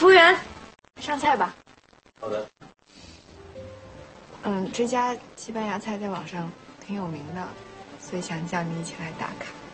服务员，上菜吧。 好的。 这家西班牙菜在网上挺有名的，所以想叫你一起来打卡。